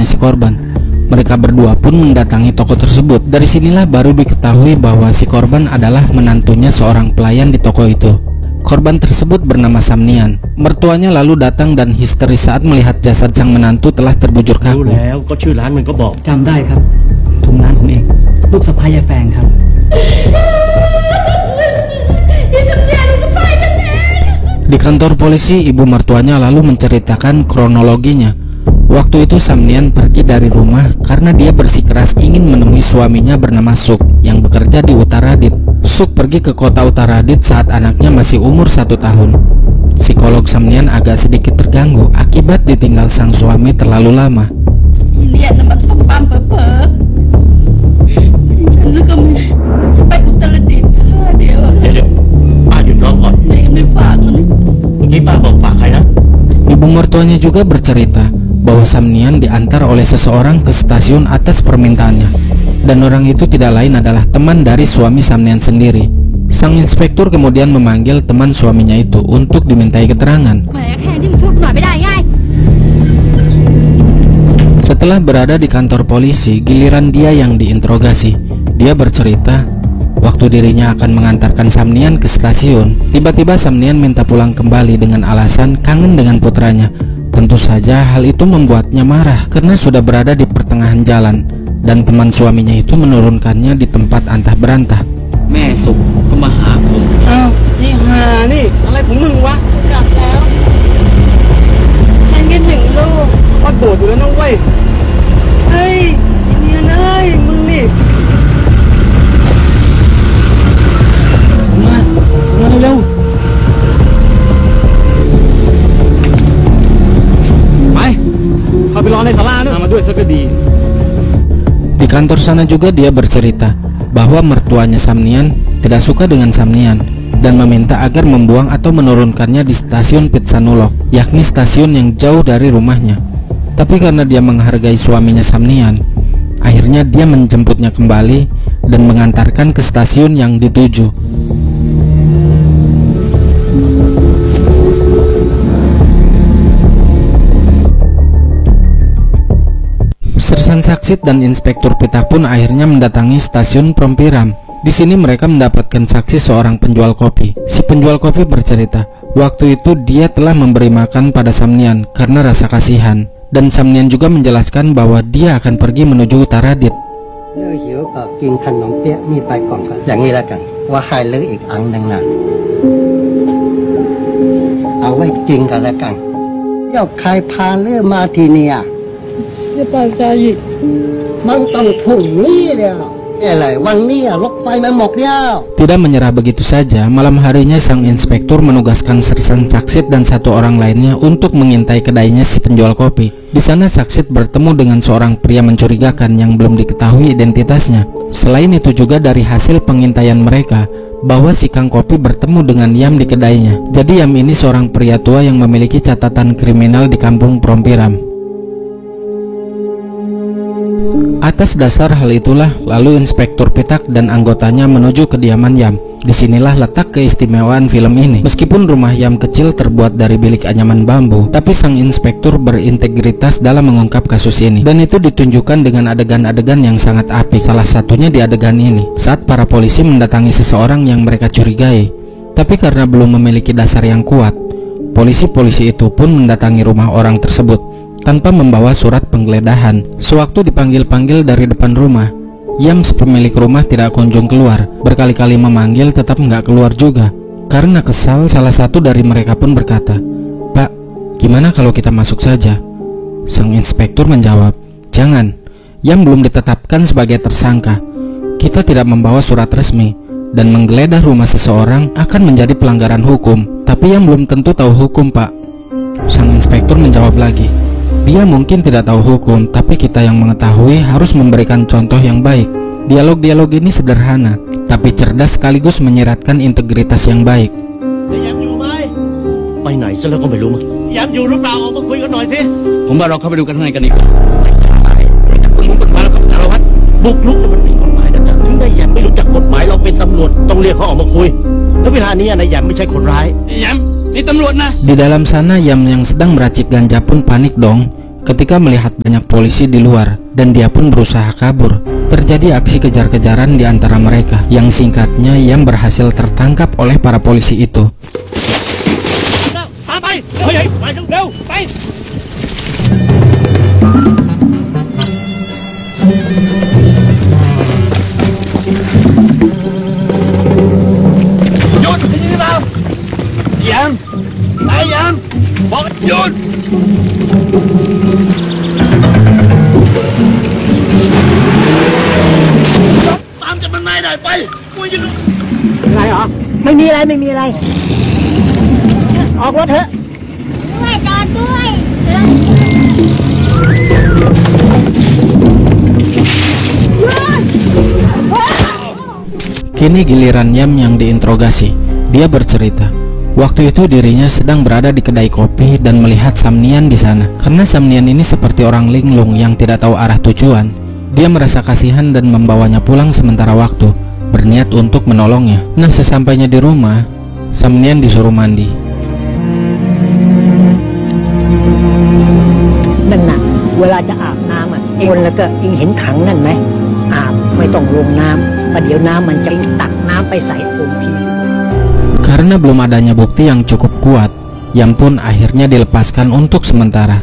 tempatnya si korban. Mereka berdua pun mendatangi toko tersebut. Dari sinilah baru diketahui bahwa si korban adalah menantunya seorang pelayan di toko itu. Korban tersebut bernama Samnian. Mertuanya lalu datang dan histeris saat melihat jasad sang menantu telah terbujur kaku. Di kantor polisi, ibu mertuanya lalu menceritakan kronologinya. Waktu itu Samnian pergi dari rumah karena dia bersikeras ingin menemui suaminya bernama Suk yang bekerja di Uttaradit. Suk pergi ke kota Uttaradit saat anaknya masih umur 1 tahun. Psikolog Samnian agak sedikit terganggu akibat ditinggal sang suami terlalu lama. Ibu mertuanya juga bercerita bahwa Samnian diantar oleh seseorang ke stasiun atas permintaannya, dan orang itu tidak lain adalah teman dari suami Samnian sendiri. Sang inspektur kemudian memanggil teman suaminya itu untuk dimintai keterangan. Setelah berada di kantor polisi, giliran dia yang diinterogasi. Dia bercerita waktu dirinya akan mengantarkan Samnian ke stasiun, tiba-tiba Samnian minta pulang kembali dengan alasan kangen dengan putranya. Tentu saja hal itu membuatnya marah karena sudah berada di pertengahan jalan dan teman suaminya itu menurunkannya di tempat antah berantah. Mesuk ke mahaผมนี่หานี่อะไรของมึงวะกลับแล้วฉันคิดถึงลูกว่าโดดอยู่แล้วนะเว้ยเฮ้ยเนียนเอ้ยมึงนี่มาเร็วDi kantor sana juga dia bercerita bahwa mertuanya Samnian tidak suka dengan Samnian dan meminta agar membuang atau menurunkannya di stasiun Pitsanulok, yakni stasiun yang jauh dari rumahnya. Tapi karena dia menghargai suaminya Samnian, akhirnya dia menjemputnya kembali dan mengantarkan ke stasiun yang dituju. Sersan Saksit dan Inspektur Pitak pun akhirnya mendatangi stasiun Prompiram. Di sini mereka mendapatkan saksi seorang penjual kopi. Si penjual kopi bercerita, waktu itu dia telah memberi makan pada Samnian karena rasa kasihan. Dan Samnian juga menjelaskan bahwa dia akan pergi menuju Uttaradit. Tidak menyerah begitu saja, malam harinya sang inspektur menugaskan Sersan Saksit dan satu orang lainnya untuk mengintai kedainya si penjual kopi. Di sana Saksit bertemu dengan seorang pria mencurigakan yang belum diketahui identitasnya. Selain itu juga dari hasil pengintaian mereka, bahwa si Kang Kopi bertemu dengan Yam di kedainya. Jadi Yam ini seorang pria tua yang memiliki catatan kriminal di kampung Prompiram. Atas dasar hal itulah, lalu Inspektur Pitak dan anggotanya menuju kediaman Yam. Disinilah letak keistimewaan film ini. Meskipun rumah Yam kecil terbuat dari bilik anyaman bambu, tapi sang inspektur berintegritas dalam mengungkap kasus ini. Dan itu ditunjukkan dengan adegan-adegan yang sangat apik. Salah satunya di adegan ini, saat para polisi mendatangi seseorang yang mereka curigai. Tapi karena belum memiliki dasar yang kuat, polisi-polisi itu pun mendatangi rumah orang tersebut tanpa membawa surat penggeledahan. Sewaktu dipanggil-panggil dari depan rumah, Yam pemilik rumah tidak kunjung keluar. Berkali-kali memanggil tetap nggak keluar juga. Karena kesal, salah satu dari mereka pun berkata, "Pak, gimana kalau kita masuk saja?" Sang inspektur menjawab, "Jangan, Yam belum ditetapkan sebagai tersangka. Kita tidak membawa surat resmi, dan menggeledah rumah seseorang akan menjadi pelanggaran hukum. Tapi Yam belum tentu tahu hukum, Pak." Sang inspektur menjawab lagi, "Dia mungkin tidak tahu hukum, tapi kita yang mengetahui harus memberikan contoh yang baik." Dialog-dialog ini sederhana, tapi cerdas sekaligus menyiratkan integritas yang baik. Di dalam sana Yam yang sedang meracik ganja pun panik dong, Ketika melihat banyak polisi di luar dan dia pun berusaha kabur, terjadi aksi kejar-kejaran di antara mereka yang singkatnya Yam berhasil tertangkap oleh para polisi itu. Kini giliran Yam yang diinterogasi. Dia bercerita, waktu itu dirinya sedang berada di kedai kopi dan melihat Samnian di sana. Karena Samnian ini seperti orang linglung yang tidak tahu arah tujuan, dia merasa kasihan dan membawanya pulang sementara waktu, berniat untuk menolongnya. Nah, sesampainya di rumah, Samnian disuruh mandi. Nah, เวลาจะอาบน้ำอ่ะคนแล้วก็เห็นถังนั่นไหมอาบไม่ต้องลงน้ำประเดี๋ยวน้ำมันจะตักน้ำไปใส่ผมที Karena belum adanya bukti yang cukup kuat, Yam pun akhirnya dilepaskan untuk sementara.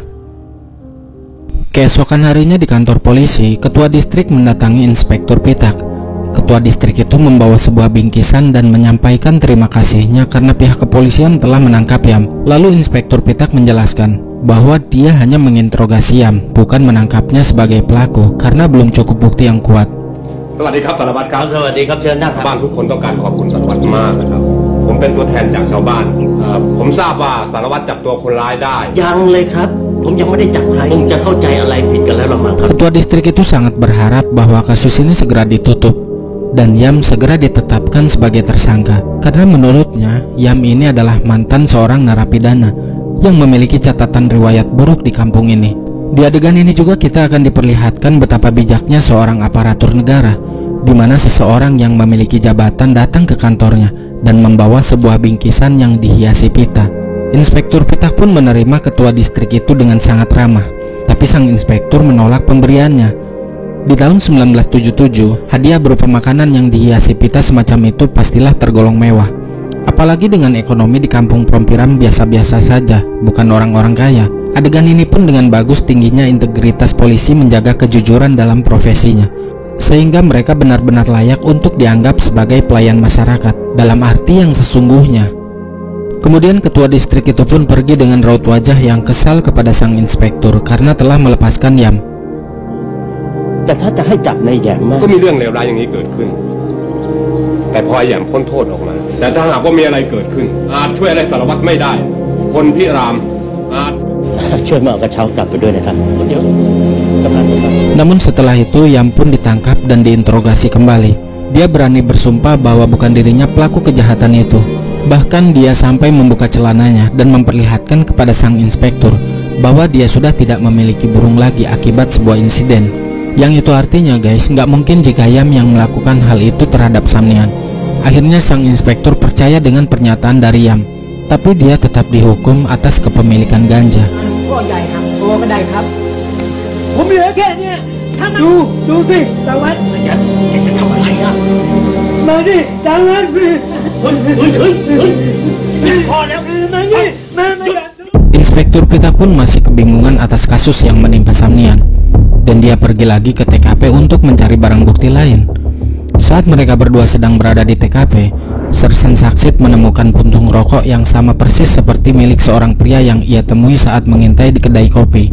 Keesokan harinya di kantor polisi, ketua distrik mendatangi Inspektur Pitak. Ketua distrik itu membawa sebuah bingkisan dan menyampaikan terima kasihnya karena pihak kepolisian telah menangkap Yam. Lalu Inspektur Pitak menjelaskan bahwa dia hanya menginterogasi Yam, bukan menangkapnya sebagai pelaku karena belum cukup bukti yang kuat. สวัสดีครับสารวัตรครับสวัสดีครับเชิญนั่งครับบ้านทุกคนต้องการขอบคุณสารวัตรมากนะครับผมเป็นตัวแทนจากชาวบ้านผมทราบว่าสารวัตรจับตัวคนร้ายได้ยังเลยครับผมยังไม่ได้จับใครคงจะเข้าใจอะไรผิดกันแล้วหรอมั้งครับ Ketua distrik itu sangat berharap bahwa kasus ini segera ditutup dan Yam segera ditetapkan sebagai tersangka karena menurutnya Yam ini adalah mantan seorang narapidana yang memiliki catatan riwayat buruk di kampung ini. Di adegan ini juga kita akan diperlihatkan betapa bijaknya seorang aparatur negara, di mana seseorang yang memiliki jabatan datang ke kantornya dan membawa sebuah bingkisan yang dihiasi pita. Inspektur Pitak pun menerima ketua distrik itu dengan sangat ramah, tapi sang inspektur menolak pemberiannya. Di tahun 1977, hadiah berupa makanan yang dihiasi pita semacam itu pastilah tergolong mewah. Apalagi dengan ekonomi di kampung Prompiram biasa-biasa saja, bukan orang-orang kaya. Adegan ini pun dengan bagus tingginya integritas polisi menjaga kejujuran dalam profesinya, sehingga mereka benar-benar layak untuk dianggap sebagai pelayan masyarakat dalam arti yang sesungguhnya. Kemudian ketua distrik itu pun pergi dengan raut wajah yang kesal kepada sang inspektur karena telah melepaskan Yam. แต่ถ้าจะให้จับในแหยมก็มีเรื่องเลวร้ายอย่างนี้เกิดขึ้นแต่พอแหยมพ้นโทษออกมาแต่ถ้าหากว่ามีอะไรเกิดขึ้นอาจช่วยอะไรสารวัตรไม่ได้คนพิรามอาจช่วยมาเอากระเช้ากลับไปด้วยนะครับเดี๋ยวกำลังครับ Namun setelah itu Yam pun ditangkap dan diinterogasi kembali. Dia berani bersumpah bahwa bukan dirinya pelaku kejahatan itu. Bahkan dia sampai membuka celananya dan memperlihatkan kepada sang inspektur bahwa dia sudah tidak memiliki burung lagi akibat sebuah insiden. Yang itu artinya guys, nggak mungkin jika Yam yang melakukan hal itu terhadap Samnian. Akhirnya sang inspektur percaya dengan pernyataan dari Yam, tapi dia tetap dihukum atas kepemilikan ganja. พ่อใหญ่หักคอก็ได้ครับผมเหลือแค่เนี้ยถ้ามันดูสิสารวัตรแกจะทำอะไรอ่ะมาดิสารวัตรมาพอแล้วมาดิมา Inspektur Pitak pun masih kebingungan atas kasus yang menimpa Samnian, dan dia pergi lagi ke TKP untuk mencari barang bukti lain. Saat mereka berdua sedang berada di TKP, Sersan Saksit menemukan puntung rokok yang sama persis seperti milik seorang pria yang ia temui saat mengintai di kedai kopi.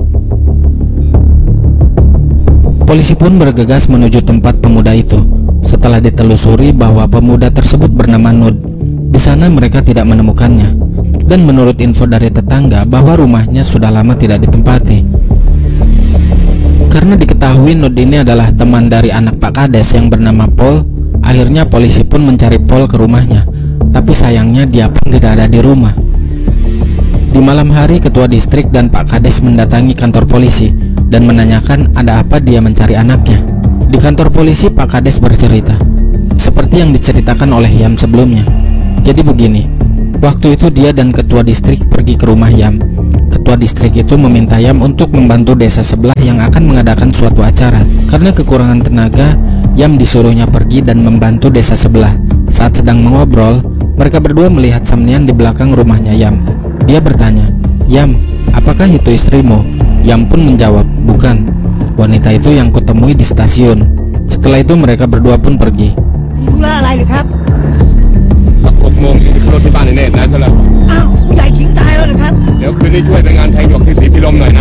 Polisi pun bergegas menuju tempat pemuda itu. Setelah ditelusuri bahwa pemuda tersebut bernama Nud, di sana mereka tidak menemukannya. Dan menurut info dari tetangga bahwa rumahnya sudah lama tidak ditempati. Karena diketahui Nud ini adalah teman dari anak Pak Kades yang bernama Paul, akhirnya polisi pun mencari Paul ke rumahnya. Tapi sayangnya dia pun tidak ada di rumah. Di malam hari ketua distrik dan Pak Kades mendatangi kantor polisi dan menanyakan ada apa dia mencari anaknya. Di kantor polisi Pak Kades bercerita seperti yang diceritakan oleh Yam sebelumnya. Jadi begini, waktu itu dia dan ketua distrik pergi ke rumah Yam. ketua distrik itu meminta Yam untuk membantu desa sebelah yang akan mengadakan suatu acara. Karena kekurangan tenaga, Yam disuruhnya pergi dan membantu desa sebelah. Saat sedang mengobrol, mereka berdua melihat Samnian di belakang rumahnya Yam. Dia bertanya, "Yam, apakah itu istrimu?" Yam pun menjawab, "Bukan, wanita itu yang kutemui di stasiun." Setelah itu mereka berdua pun pergi. ธุระอะไรหรือครับ 6 โมงที่ขึ้นรถที่บ้านในเนตรนะใช่แล้วอ้าวผู้ใหญ่ทิ้งตายแล้วเหรอครับเดี๋ยวคืนนี้ช่วยไปงานแทงหยวกที่ศรีพิรมหน่อยนะ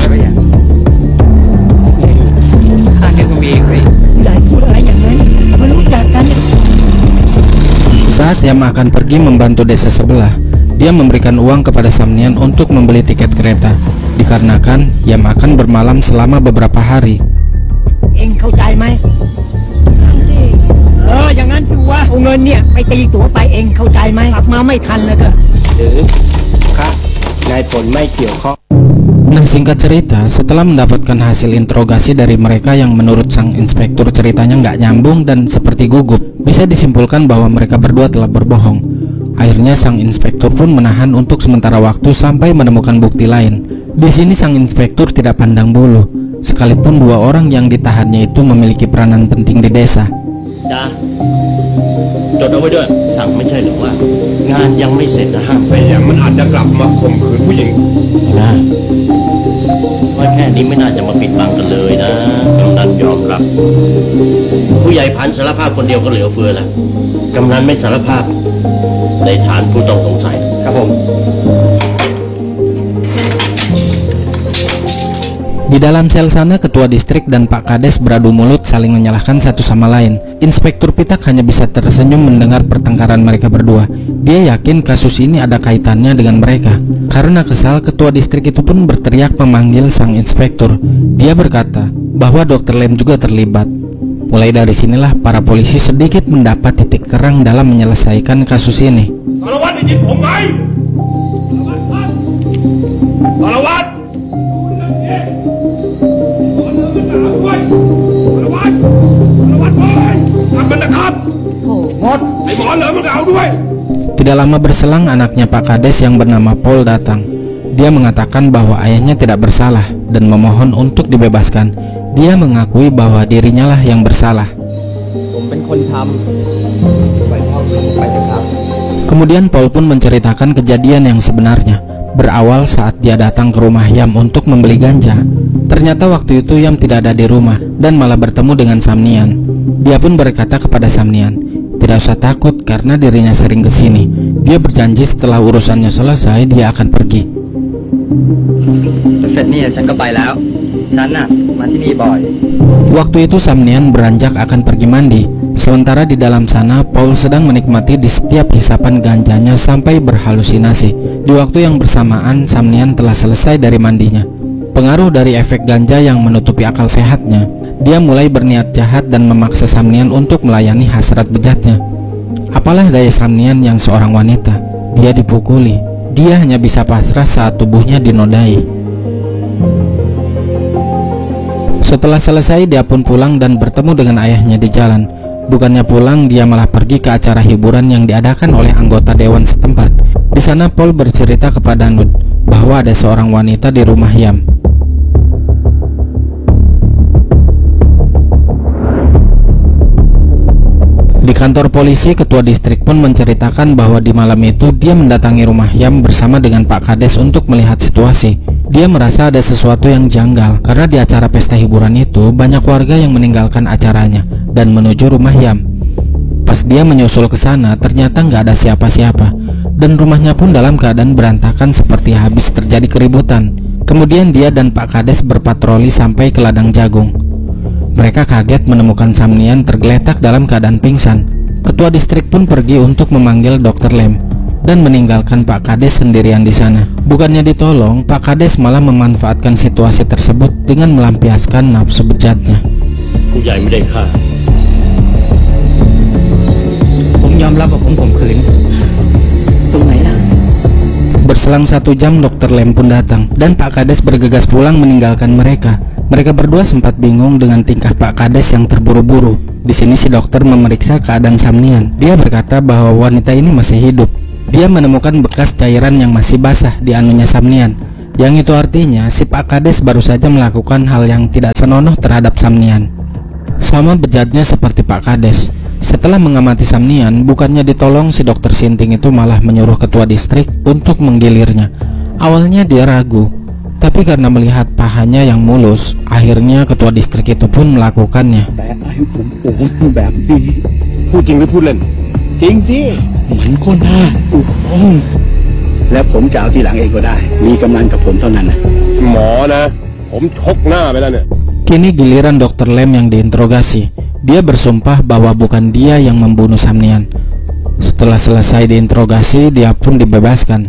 ข้าแค่ก็มีเองสิผู้ใหญ่พูดอะไรอย่างนั้นไม่รู้จักกัน Saat Yam akan pergi membantu desa sebelah, dia memberikan uang kepada Samnian untuk membeli tiket kereta, dikarenakan Yam akan bermalam selama beberapa hari. เองเข้าใจไหมอย่างนั้นสิวะเอาเงินเนี่ยไปตีตั๋วไปเองเข้าใจไหมกลับมาไม่ทันแล้วก็หรือครับนายผลไม่เกี่ยวข้อง Nah, singkat cerita, setelah mendapatkan hasil interogasi dari mereka yang menurut sang inspektur ceritanya nggak nyambung dan seperti gugup, bisa disimpulkan bahwa mereka berdua telah berbohong. Akhirnya sang inspektur pun menahan untuk sementara waktu sampai menemukan bukti lain. Di sini sang inspektur tidak pandang bulu, sekalipun dua orang yang ditahannya itu memiliki peranan penting di desa. ดาจดเอาไว้ด้วยสั่งไม่ใช่หรือว่างานยังไม่เสร็จนะห้ามไปแต่อย่างมันอาจจะกลับมาข่มขืนผู้หญิงนะว่าแค่นี้ไม่น่าจะมาปิดบังกันเลยนะกำนันยอมรับ ผู้ใหญ่พันสารภาพคนเดียวก็เหลือเฟือแล้วกำนันไม่สารภาพในฐานผู้ต้องสงสัยครับผม Di dalam sel sana, ketua distrik dan Pak Kades beradu mulut saling menyalahkan satu sama lain. Inspektur Pitak hanya bisa tersenyum mendengar pertengkaran mereka berdua. Dia yakin kasus ini ada kaitannya dengan mereka. Karena kesal, ketua distrik itu pun berteriak memanggil sang inspektur. Dia berkata bahwa Dr. Lem juga terlibat. Mulai dari sinilah para polisi sedikit mendapat titik terang dalam menyelesaikan kasus ini. สารวัตรได้ยินผมไหมสารวัตรTidak lama berselang, anaknya Pak Kades yang bernama Paul datang. Dia mengatakan bahwa ayahnya tidak bersalah dan memohon untuk dibebaskan. Dia mengakui bahwa dirinya lah yang bersalah. Kemudian Paul pun menceritakan kejadian yang sebenarnya. Berawal saat dia datang ke rumah Yam untuk membeli ganja. Ternyata waktu itu Yam tidak ada di rumah dan malah bertemu dengan Samnian. Dia pun berkata kepada Samnian, tidak usah takut karena dirinya sering kesini. Dia berjanji setelah urusannya selesai dia akan pergi. Waktu itu Samnian beranjak akan pergi mandi. Sementara di dalam sana, Paul sedang menikmati di setiap hisapan ganjanya sampai berhalusinasi. Di waktu yang bersamaan, Samnian telah selesai dari mandinya. Pengaruh dari efek ganja yang menutupi akal sehatnya, dia mulai berniat jahat dan memaksa Samnian untuk melayani hasrat bejatnya. Apalah daya Samnian yang seorang wanita, dia dipukuli. Dia hanya bisa pasrah saat tubuhnya dinodai. Setelah selesai, dia pun pulang dan bertemu dengan ayahnya di jalan. Bukannya pulang, dia malah pergi ke acara hiburan yang diadakan oleh anggota dewan setempat. Di sana Paul bercerita kepada Nud bahwa ada seorang wanita di rumah Yam. Di kantor polisi, ketua distrik pun menceritakan bahwa di malam itu dia mendatangi rumah Yam bersama dengan Pak Kades untuk melihat situasi. Dia merasa ada sesuatu yang janggal karena di acara pesta hiburan itu banyak warga yang meninggalkan acaranya dan menuju rumah Yam. Pas dia menyusul ke sana, ternyata nggak ada siapa-siapa dan rumahnya pun dalam keadaan berantakan seperti habis terjadi keributan. Kemudian dia dan Pak Kades berpatroli sampai ke ladang jagung. Mereka kaget menemukan Samnian tergeletak dalam keadaan pingsan. Ketua distrik pun pergi untuk memanggil Dr. Lem dan meninggalkan Pak Kades sendirian di sana. Bukannya ditolong, Pak Kades malah memanfaatkan situasi tersebut dengan melampiaskan nafsu bejatnya. Berselang 1 jam, Dr. Lem pun datang dan Pak Kades bergegas pulang meninggalkan mereka. Mereka berdua sempat bingung dengan tingkah Pak Kades yang terburu-buru. Di sini si dokter memeriksa keadaan Samnian. Dia berkata bahwa wanita ini masih hidup. Dia menemukan bekas cairan yang masih basah di anunya Samnian. Yang itu artinya si Pak Kades baru saja melakukan hal yang tidak senonoh terhadap Samnian. Sama bejatnya seperti Pak Kades. Setelah mengamati Samnian, bukannya ditolong, si dokter Sinting itu malah menyuruh ketua distrik untuk menggilirnya. Awalnya dia ragu, tapi karena melihat pahanya yang mulus, akhirnya ketua distrik itu pun melakukannya. โอ้โหแบบนี้พูดจริงหรือพูดเล่นจริงสิมันก็น่าถูกต้องและผมจะเอาทีหลังเองก็ได้มีกำลังกับผมเท่านั้นนะหมอนะผมชกหน้าไปแล้วเนี่ย Kini giliran Dr. Lem yang diinterogasi. Dia bersumpah bahwa bukan dia yang membunuh Samnian. Setelah selesai diinterogasi, dia pun dibebaskan.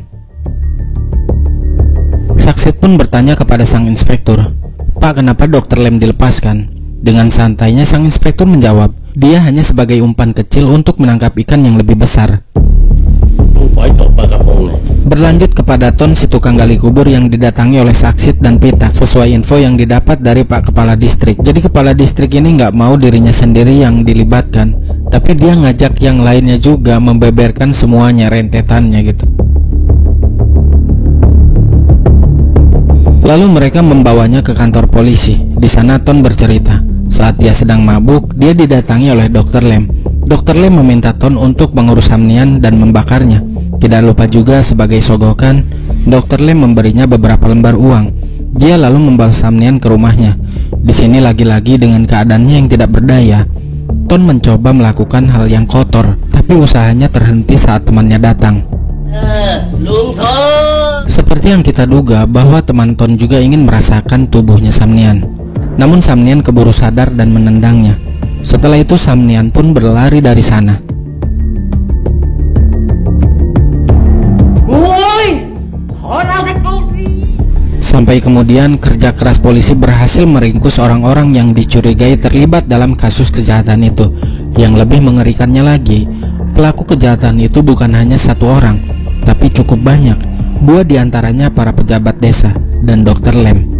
Saksit pun bertanya kepada sang inspektur, "Pak, kenapa Dr. Lem dilepaskan?" Dengan santainya sang inspektur menjawab, dia hanya sebagai umpan kecil untuk menangkap ikan yang lebih besar. Berlanjut kepada Ton, si tukang gali kubur yang didatangi oleh Saksit dan Pitak sesuai info yang didapat dari Pak Kepala Distrik. Jadi Kepala Distrik ini nggak mau dirinya sendiri yang dilibatkan, tapi dia ngajak yang lainnya juga membeberkan semuanya, rentetannya gitu. Lalu mereka membawanya ke kantor polisi. Di sana Ton bercerita, saat dia sedang mabuk, dia didatangi oleh Dr. Lem. Dr. Lem meminta Ton untuk mengurus Samnian dan membakarnya. Tidak lupa juga sebagai sogokan, Dr. Lem memberinya beberapa lembar uang. Dia lalu membawa Samnian ke rumahnya. Di sini lagi-lagi dengan keadaannya yang tidak berdaya, Ton mencoba melakukan hal yang kotor, tapi usahanya terhenti saat temannya datang. Seperti yang kita duga bahwa teman Ton juga ingin merasakan tubuhnya Samnian. Namun Samnian keburu sadar dan menendangnya. Setelah itu Samnian pun berlari dari sana. Sampai kemudian kerja keras polisi berhasil meringkus orang-orang yang dicurigai terlibat dalam kasus kejahatan itu. Yang lebih mengerikannya lagi, pelaku kejahatan itu bukan hanya satu orang, tapi cukup banyak. 2 diantaranya para pejabat desa dan Dr. Lem.